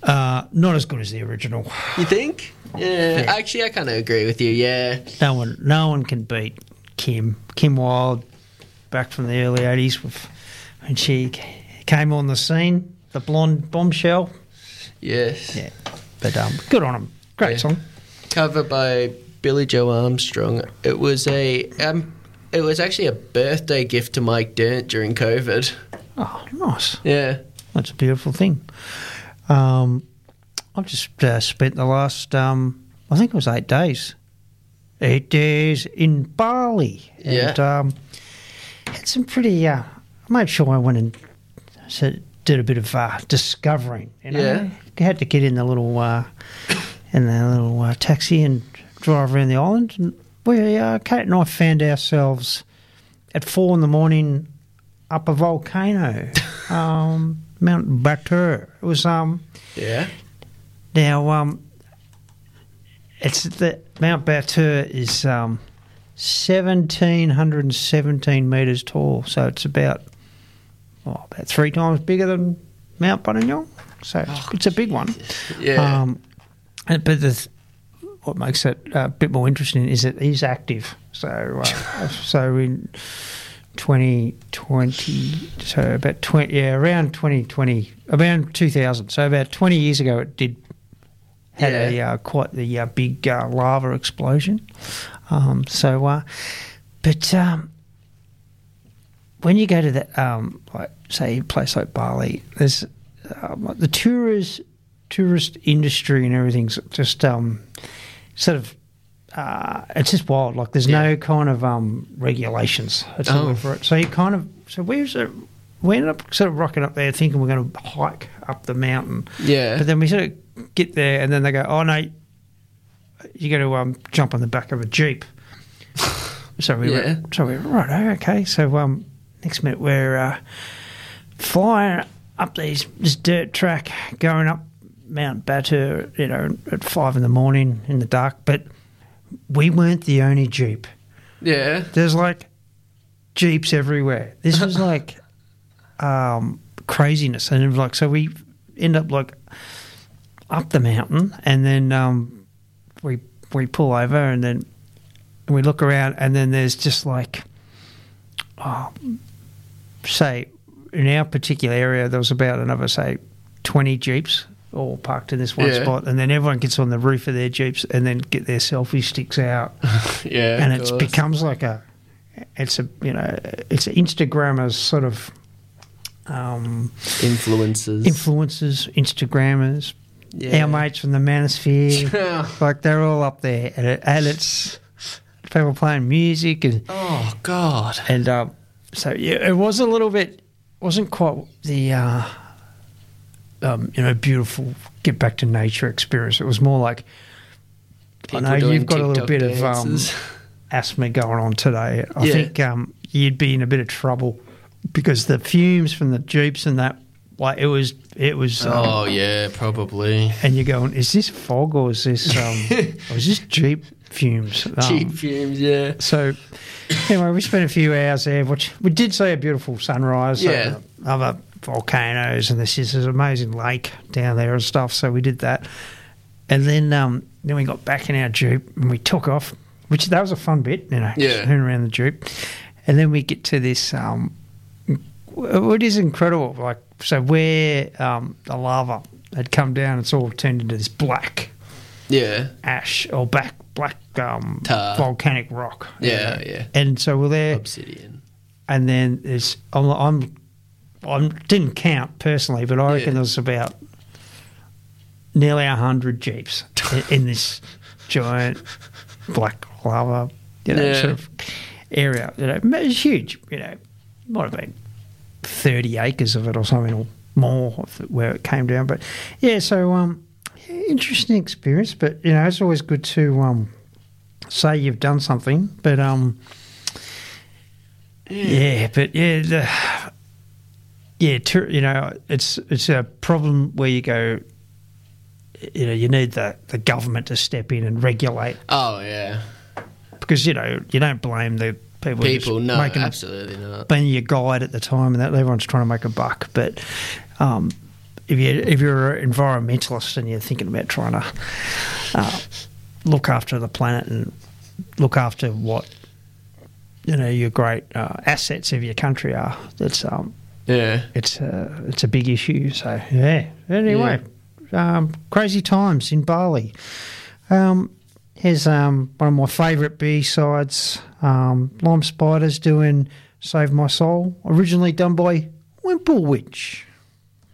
Not as good as the original. You think? Yeah. Actually, I kind of agree with you. Yeah. No one can beat Kim Wilde back from the early 80s when she came on the scene, the blonde bombshell. Yes. Yeah. But good on them. Great song. Cover by Billy Joe Armstrong. It was actually a birthday gift to Mike Dirnt during COVID. Oh, nice. Yeah. That's a beautiful thing. I've just spent the last, I think it was 8 days. 8 days in Bali. Yeah. And had some pretty, I made sure I went and did a bit of discovering. You know? Yeah. I had to get in the little taxi and drive around the island. And Kate and I found ourselves at 4 a.m. up a volcano, Mount Batur. It was Yeah. now it's the Mount Batur is 1,717 metres tall, so it's about 3 times bigger than Mount Buninyong. So it's a big one. Yeah. But what makes it a bit more interesting is it is active. So so in 2020, so about 20, around 2020, around 2000. So about 20 years ago, it had quite the big lava explosion. But when you go to that, like say a place like Bali, there's the tourist industry and everything's just sort of. It's just wild. Like there's no kind of regulations at all for it. So you we ended up sort of rocking up there thinking we're going to hike up the mountain. Yeah. But then we sort of get there and then they go, oh no, you got to jump on the back of a Jeep. So we went, right, okay. So next minute we're flying up this dirt track going up Mount Batur, at 5 a.m. in the dark, but we weren't the only Jeep. Yeah. There's like Jeeps everywhere. This was like craziness. And like, so we end up like up the mountain and then we pull over and then we look around and then there's just like, say in our particular area, there was about another, say, 20 Jeeps all parked in this one spot, and then everyone gets on the roof of their Jeeps and then get their selfie sticks out. Yeah, and it becomes like it's an Instagrammer's sort of influencers, Instagrammers. Yeah. Our mates from the Manosphere, like they're all up there, and it's people playing music and oh god, and so yeah, it was a little bit, wasn't quite the beautiful get back to nature experience. It was more like, people I know you've got TikTok a little bit dances. of asthma going on today. I think you'd be in a bit of trouble because the fumes from the Jeeps and that, like it was. Oh yeah, probably. And you're going, is this fog or is this or is this Jeep fumes? Jeep fumes, yeah. So anyway, we spent a few hours there. We did see a beautiful sunrise. Yeah. Other volcanoes, and this is an amazing lake down there and stuff. So we did that, and then we got back in our Jeep and we took off, which that was a fun bit, just turn around the Jeep, and then we get to this. It is incredible, like so where the lava had come down, it's all turned into this black, ash or black volcanic rock. Yeah. And so we're there, obsidian, and then there's I didn't count personally, but I reckon there was about nearly 100 Jeeps in this giant black lava, sort of area. It's huge. Might have been 30 acres of it or something, or more where it came down. But yeah, so interesting experience. But it's always good to say you've done something. But it's a problem where you go. You need the government to step in and regulate. Oh yeah, because you don't blame the people. No, absolutely not. Being your guide at the time, and that everyone's trying to make a buck, but if you're an environmentalist and you're thinking about trying to look after the planet and look after what your great assets of your country are, it's a big issue. So anyway, crazy times in Bali. Here's one of my favourite B-sides, Lime Spiders doing Save My Soul, originally done by Wimple Witch.